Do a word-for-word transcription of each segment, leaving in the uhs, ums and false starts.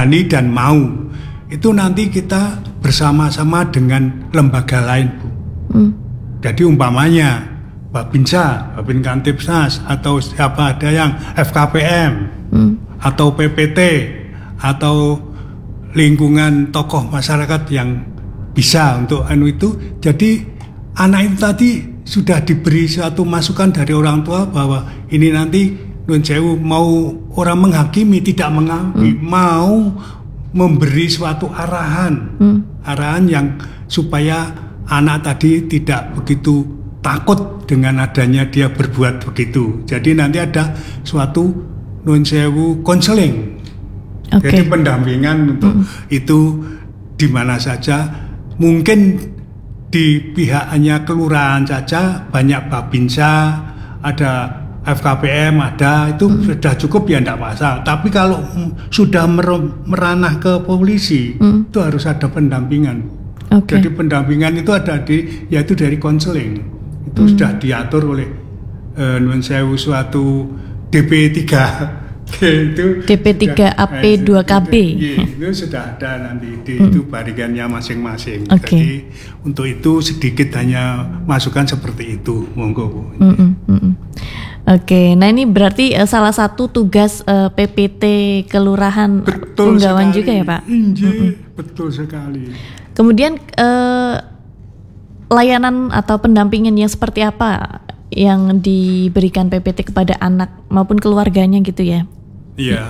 berani dan mau, itu nanti kita bersama-sama dengan lembaga lain, Bu. Hmm. Jadi umpamanya Babinsa, Babin Kantipnas, atau siapa ada yang F K P M, hmm. atau P P T, atau lingkungan tokoh masyarakat yang bisa untuk anu itu. Jadi anak itu tadi sudah diberi suatu masukan dari orang tua bahwa ini nanti Nun Sewu mau orang menghakimi, tidak menghakimi, hmm. mau memberi suatu arahan, hmm. arahan yang supaya anak tadi tidak begitu takut dengan adanya dia berbuat begitu. Jadi nanti ada suatu Nun Sewu konseling, okay. Jadi pendampingan untuk hmm. itu di mana saja. Mungkin di pihaknya kelurahan saja banyak Babinsa, ada F K P M, ada itu hmm. sudah cukup ya, tidak masalah. Tapi kalau sudah meranah ke polisi, hmm. itu harus ada pendampingan. Okay. Jadi pendampingan itu ada di, yaitu dari konseling. Itu hmm. sudah diatur oleh uh, Nun Sewu suatu D P tiga. Itu D P tiga A P dua K B. Itu sudah ada nanti di hmm. itu barigannya masing-masing. Okay. Jadi untuk itu sedikit hanya masukan seperti itu, monggo Bu. Hmm, hmm, hmm. Oke, nah ini berarti uh, salah satu tugas uh, P P T Kelurahan Punggawan juga ya Pak? Inji, mm-hmm. Betul sekali. Kemudian uh, layanan atau pendampingan yang seperti apa yang diberikan P P T kepada anak maupun keluarganya gitu ya? Iya.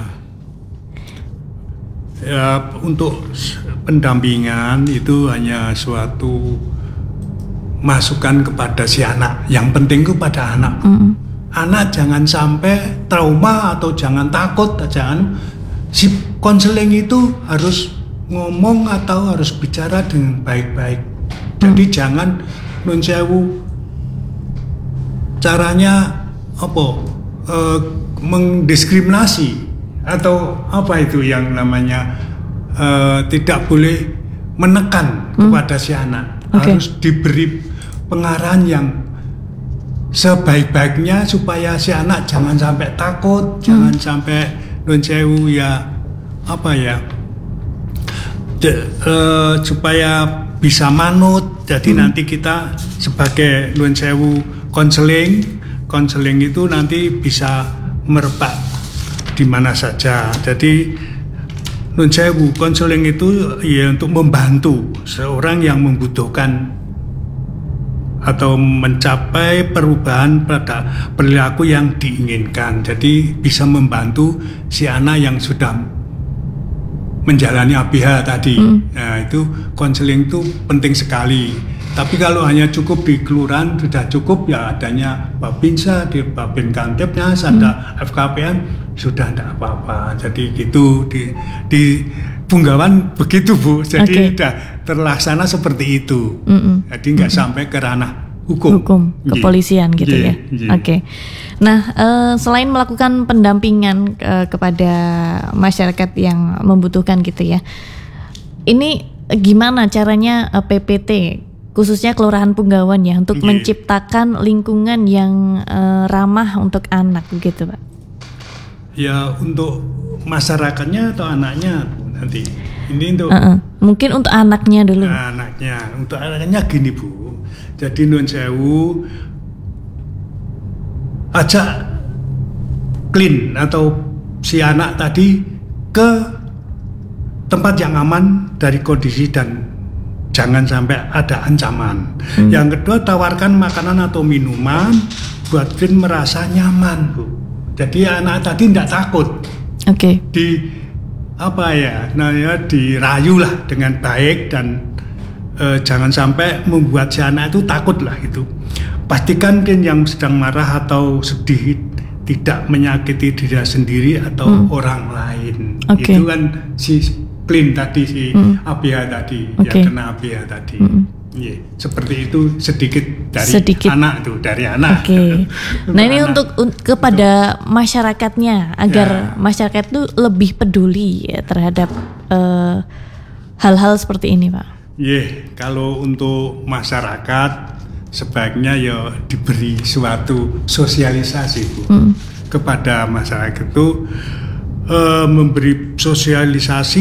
Ya, untuk pendampingan itu hanya suatu masukan kepada si anak. Yang penting kepada anak. Mm-hmm. Anak jangan sampai trauma atau jangan takut, jangan si konseling itu harus ngomong atau harus bicara dengan baik-baik. Jadi hmm. jangan Nun Sewu caranya apa e, mendiskriminasi atau apa itu yang namanya e, tidak boleh menekan hmm. kepada si anak. Okay. Harus diberi pengarahan yang sebaik-baiknya supaya si anak jangan sampai takut, hmm. jangan sampai Nun Sewu ya apa ya de, uh, supaya bisa manut. Jadi hmm. nanti kita sebagai Nun Sewu konseling, konseling itu nanti bisa merebak di mana saja. Jadi Nun Sewu konseling itu ya untuk membantu seorang yang membutuhkan atau mencapai perubahan pada perilaku yang diinginkan. Jadi bisa membantu si anak yang sudah menjalani A B H tadi. Hmm. Nah itu konseling itu penting sekali. Tapi kalau hanya cukup di kelurahan sudah cukup ya adanya Babinsa, di Babin Kantipnas, ada hmm. F K P M sudah tidak apa-apa. Jadi gitu di di Punggawan begitu Bu, jadi sudah okay. terlaksana seperti itu. Mm-mm. Jadi nggak Mm-mm. sampai ke ranah hukum, hukum kepolisian yeah. gitu yeah. ya. Yeah. Oke. Okay. Nah, uh, selain melakukan pendampingan uh, kepada masyarakat yang membutuhkan gitu ya, ini gimana caranya uh, P P T khususnya Kelurahan Punggawan ya untuk yeah. menciptakan lingkungan yang uh, ramah untuk anak gitu Pak? Ya untuk masyarakatnya atau anaknya nanti. Ini untuk uh-uh. mungkin untuk anaknya dulu. Nah, anaknya, untuk anaknya gini Bu. Jadi Nun Sewu ajak clean atau si anak tadi ke tempat yang aman dari kondisi dan jangan sampai ada ancaman. Hmm. Yang kedua tawarkan makanan atau minuman buat Vin merasa nyaman Bu. Jadi anak tadi tidak takut. Oke. Okay. Di apa ya, namanya dirayu lah dengan baik dan e, jangan sampai membuat si anak itu takut lah itu. Pastikan kan yang sedang marah atau sedih tidak menyakiti diri sendiri atau hmm. orang lain. Okay. Itu kan si clean tadi si hmm. A B H tadi okay. yang kena A B H tadi. Hmm. Yeah, seperti itu sedikit dari sedikit. anak tuh dari anak. Oke. Okay. Nah ini anak. untuk un- kepada untuk, masyarakatnya agar ya. masyarakat itu lebih peduli ya, terhadap uh, hal-hal seperti ini, Pak. Iya, yeah, kalau untuk masyarakat sebaiknya ya diberi suatu sosialisasi Bu hmm. kepada masyarakat itu uh, memberi sosialisasi